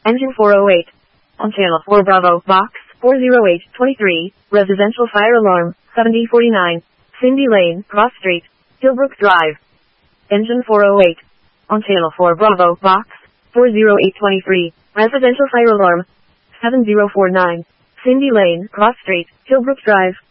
Engine 408. On channel 4 Bravo, box 40823, residential fire alarm, 7049. Cindy Lane, Cross Street, Hillbrook Drive. Engine 408. On channel 4 Bravo, box 40823, residential fire alarm, 7049. Cindy Lane, Cross Street, Hillbrook Drive.